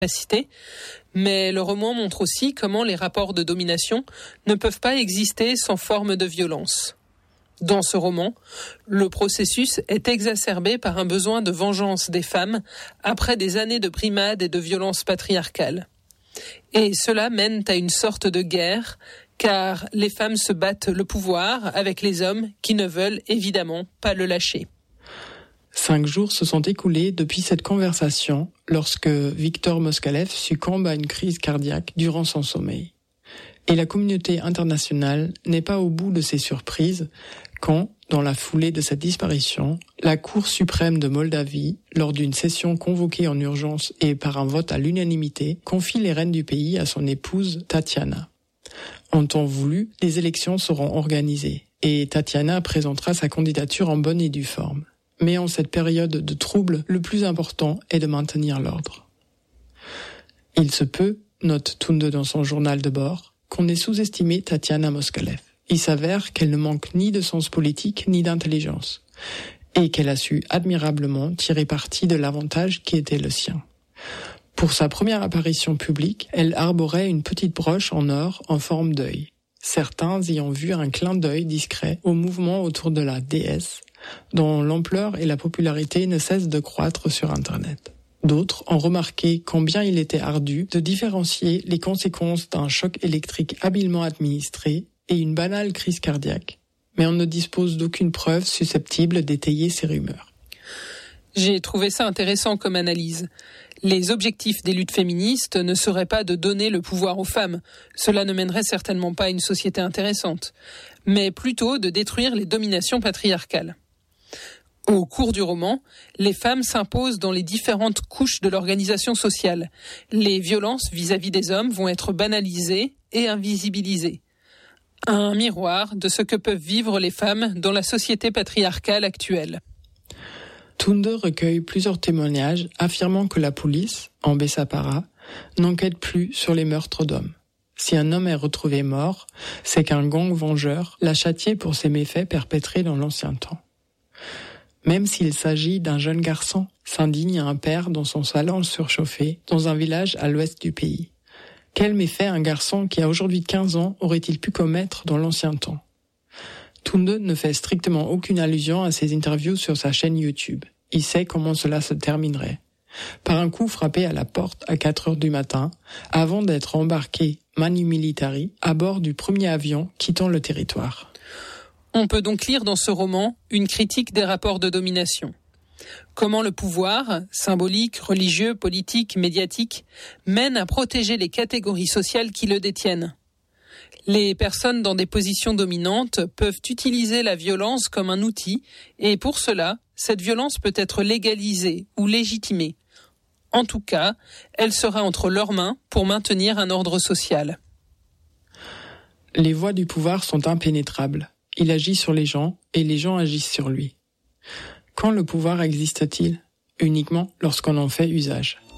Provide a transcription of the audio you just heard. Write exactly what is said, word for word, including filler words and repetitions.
capacité, mais le roman montre aussi comment les rapports de domination ne peuvent pas exister sans forme de violence. Dans ce roman, le processus est exacerbé par un besoin de vengeance des femmes après des années de brimades et de violences patriarcales. Et cela mène à une sorte de guerre, car les femmes se battent le pouvoir avec les hommes qui ne veulent évidemment pas le lâcher. Cinq jours se sont écoulés depuis cette conversation lorsque Viktor Moskalev succombe à une crise cardiaque durant son sommeil. Et la communauté internationale n'est pas au bout de ses surprises quand, dans la foulée de cette disparition, la Cour suprême de Moldavie, lors d'une session convoquée en urgence et par un vote à l'unanimité, confie les rênes du pays à son épouse Tatiana. En temps voulu, les élections seront organisées et Tatiana présentera sa candidature en bonne et due forme. Mais en cette période de trouble, le plus important est de maintenir l'ordre. Il se peut, note Tunde dans son journal de bord, qu'on ait sous-estimé Tatiana Moskalev. Il s'avère qu'elle ne manque ni de sens politique ni d'intelligence, et qu'elle a su admirablement tirer parti de l'avantage qui était le sien. Pour sa première apparition publique, elle arborait une petite broche en or en forme d'œil. Certains y ont vu un clin d'œil discret au mouvement autour de la déesse, dont l'ampleur et la popularité ne cessent de croître sur Internet. D'autres ont remarqué combien il était ardu de différencier les conséquences d'un choc électrique habilement administré et une banale crise cardiaque. Mais on ne dispose d'aucune preuve susceptible d'étayer ces rumeurs. J'ai trouvé ça intéressant comme analyse. Les objectifs des luttes féministes ne seraient pas de donner le pouvoir aux femmes. Cela ne mènerait certainement pas à une société intéressante, mais plutôt de détruire les dominations patriarcales. Au cours du roman, les femmes s'imposent dans les différentes couches de l'organisation sociale. Les violences vis-à-vis des hommes vont être banalisées et invisibilisées. Un miroir de ce que peuvent vivre les femmes dans la société patriarcale actuelle. Tunde recueille plusieurs témoignages affirmant que la police, en Bessapara, n'enquête plus sur les meurtres d'hommes. Si un homme est retrouvé mort, c'est qu'un gang vengeur l'a châtié pour ses méfaits perpétrés dans l'ancien temps. Même s'il s'agit d'un jeune garçon, s'indigne un père dans son salon surchauffé, dans un village à l'ouest du pays. Quel méfait un garçon qui a aujourd'hui quinze ans aurait-il pu commettre dans l'ancien temps ? Tunde ne fait strictement aucune allusion à ses interviews sur sa chaîne YouTube. Il sait comment cela se terminerait. Par un coup frappé à la porte à quatre heures du matin, avant d'être embarqué manu militari à bord du premier avion quittant le territoire. On peut donc lire dans ce roman une critique des rapports de domination. Comment le pouvoir, symbolique, religieux, politique, médiatique, mène à protéger les catégories sociales qui le détiennent. Les personnes dans des positions dominantes peuvent utiliser la violence comme un outil et pour cela, cette violence peut être légalisée ou légitimée. En tout cas, elle sera entre leurs mains pour maintenir un ordre social. Les voies du pouvoir sont impénétrables. Il agit sur les gens et les gens agissent sur lui. Quand le pouvoir existe-t-il ? Uniquement lorsqu'on en fait usage.